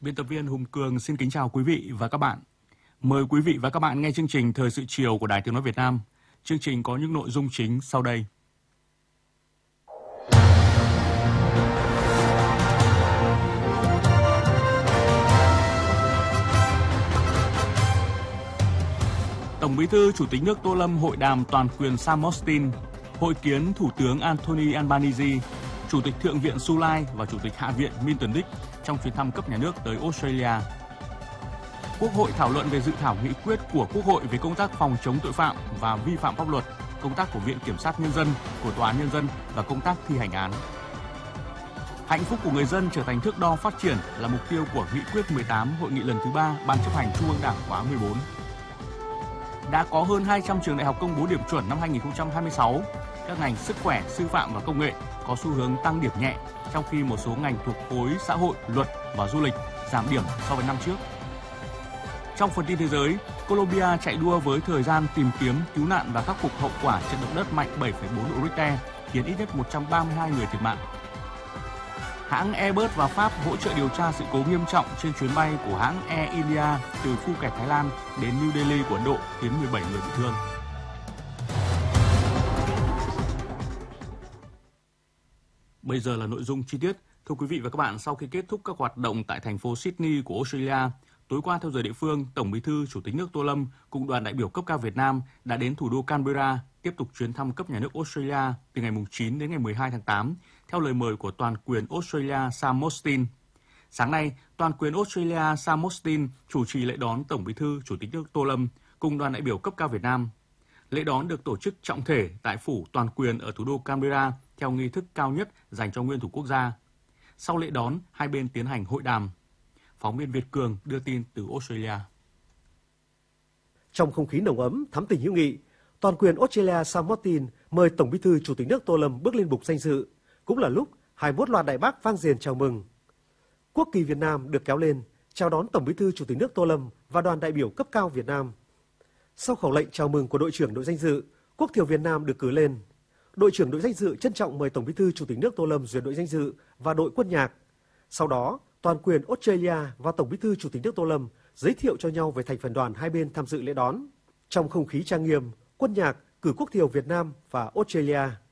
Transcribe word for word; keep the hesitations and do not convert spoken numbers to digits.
Biên tập viên Hùng Cường xin kính chào quý vị và các bạn. Mời quý vị và các bạn nghe chương trình Thời sự chiều của Đài Tiếng nói Việt Nam. Chương trình có những nội dung chính sau đây. Tổng Bí thư Chủ tịch nước Tô Lâm hội đàm toàn quyền Sam Austin, hội kiến Thủ tướng Anthony Albanese, Chủ tịch Thượng viện Sulai và Chủ tịch Hạ viện Milton Dick trong chuyến thăm cấp nhà nước tới Australia. Quốc hội thảo luận về dự thảo nghị quyết của Quốc hội về công tác phòng chống tội phạm và vi phạm pháp luật, công tác của Viện Kiểm sát Nhân dân, của Tòa án Nhân dân và công tác thi hành án. Hạnh phúc của người dân trở thành thước đo phát triển là mục tiêu của Nghị quyết mười tám Hội nghị lần thứ ba Ban chấp hành Trung ương Đảng khóa mười bốn. Đã có hơn hai trăm trường đại học công bố điểm chuẩn năm hai nghìn không trăm hai mươi sáu. Các ngành sức khỏe, sư phạm và công nghệ có xu hướng tăng điểm nhẹ, trong khi một số ngành thuộc khối xã hội, luật và du lịch giảm điểm so với năm trước. Trong phần tin thế giới, Colombia chạy đua với thời gian tìm kiếm, cứu nạn và khắc phục hậu quả trận động đất mạnh bảy phẩy bốn độ Richter khiến ít nhất một trăm ba mươi hai người thiệt mạng. Hãng Airbus và Pháp hỗ trợ điều tra sự cố nghiêm trọng trên chuyến bay của hãng Air India từ Phuket, Thái Lan đến New Delhi của Ấn Độ khiến mười bảy người bị thương. Bây giờ là nội dung chi tiết. Thưa quý vị và các bạn, sau khi kết thúc các hoạt động tại thành phố Sydney của Australia, tối qua theo giờ địa phương, Tổng Bí thư Chủ tịch nước Tô Lâm cùng đoàn đại biểu cấp cao Việt Nam đã đến thủ đô Canberra tiếp tục chuyến thăm cấp nhà nước Australia từ ngày chín đến ngày mười hai tháng tám, theo lời mời của toàn quyền Australia Sam Austin. Sáng nay, toàn quyền Australia Sam Austin chủ trì lễ đón Tổng Bí thư Chủ tịch nước Tô Lâm cùng đoàn đại biểu cấp cao Việt Nam. Lễ đón được tổ chức trọng thể tại phủ toàn quyền ở thủ đô Canberra theo nghi thức cao nhất dành cho nguyên thủ quốc gia. Sau lễ đón, hai bên tiến hành hội đàm. Phóng viên Việt Cường đưa tin từ Australia. Trong không khí nồng ấm, thắm tình hữu nghị, toàn quyền Australia Sam Austin mời Tổng Bí thư Chủ tịch nước Tô Lâm bước lên bục danh dự. Cũng là lúc hai mươi mốt loạt đại bác vang dền chào mừng. Quốc kỳ Việt Nam được kéo lên chào đón Tổng Bí thư Chủ tịch nước Tô Lâm và đoàn đại biểu cấp cao Việt Nam. Sau khẩu lệnh chào mừng của đội trưởng đội danh dự, quốc thiều Việt Nam được cử lên. Đội trưởng đội danh dự trân trọng mời Tổng Bí thư Chủ tịch nước Tô Lâm duyệt đội danh dự và đội quân nhạc. Sau đó, toàn quyền Australia và Tổng Bí thư Chủ tịch nước Tô Lâm giới thiệu cho nhau về thành phần đoàn hai bên tham dự lễ đón. Trong không khí trang nghiêm, quân nhạc cử quốc thiều Việt Nam và Australia.